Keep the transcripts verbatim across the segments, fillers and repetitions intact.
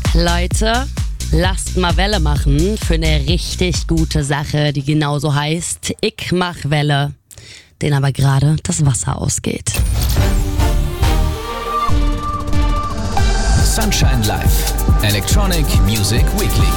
Leute, lasst mal Welle machen für eine richtig gute Sache, die genauso heißt, ich mach Welle, denen aber gerade das Wasser ausgeht. Sunshine Live, Electronic Music Weekly.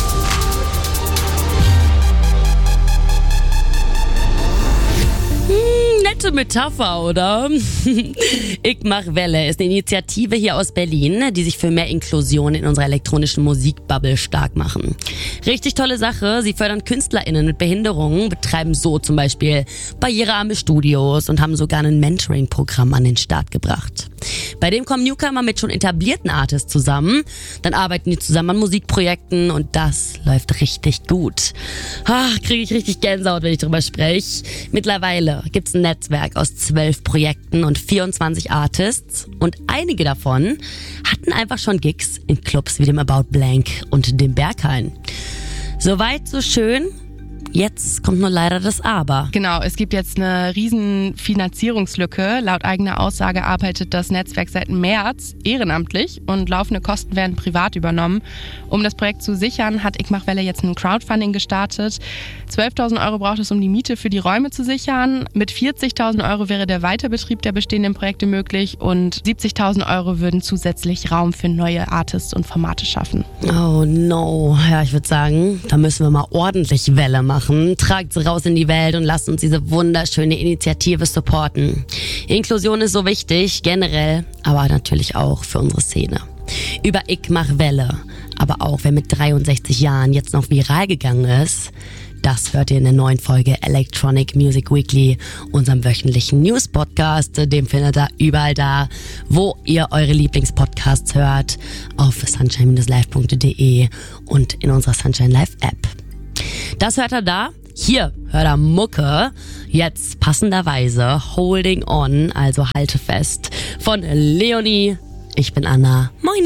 Nette Metapher, oder? Ich mach Welle ist eine Initiative hier aus Berlin, die sich für mehr Inklusion in unserer elektronischen Musikbubble stark machen. Richtig tolle Sache. Sie fördern KünstlerInnen mit Behinderungen, betreiben so zum Beispiel barrierearme Studios und haben sogar ein Mentoring-Programm an den Start gebracht. Bei dem kommen Newcomer mit schon etablierten Artists zusammen. Dann arbeiten die zusammen an Musikprojekten und das läuft richtig gut. Ach, kriege ich richtig Gänsehaut, wenn ich drüber spreche. Mittlerweile gibt's ein Netzwerk aus zwölf Projekten und vierundzwanzig Artists und einige davon hatten einfach schon Gigs in Clubs wie dem About Blank und dem Berghain. Soweit, so schön. Jetzt kommt nur leider das Aber. Genau, es gibt jetzt eine riesen Finanzierungslücke. Laut eigener Aussage arbeitet das Netzwerk seit März ehrenamtlich und laufende Kosten werden privat übernommen. Um das Projekt zu sichern, hat Ich mach Welle jetzt ein Crowdfunding gestartet. zwölftausend Euro braucht es, um die Miete für die Räume zu sichern. Mit vierzigtausend Euro wäre der Weiterbetrieb der bestehenden Projekte möglich und siebzigtausend Euro würden zusätzlich Raum für neue Artists und Formate schaffen. Oh no. Ja, ich würde sagen, da müssen wir mal ordentlich Welle machen. Tragt sie raus in die Welt und lasst uns diese wunderschöne Initiative supporten. Inklusion ist so wichtig, generell, aber natürlich auch für unsere Szene. Über Ich mach Welle, aber auch wer mit dreiundsechzig Jahren jetzt noch viral gegangen ist, das hört ihr in der neuen Folge Electronic Music Weekly, unserem wöchentlichen News-Podcast. Den findet ihr überall da, wo ihr eure Lieblingspodcasts hört, auf sunshine live punkt de und in unserer Sunshine Live App. Das hört er da. Hier hört er Mucke. Jetzt passenderweise Holding On, also halte fest, von Leonie. Ich bin Anna. Moin.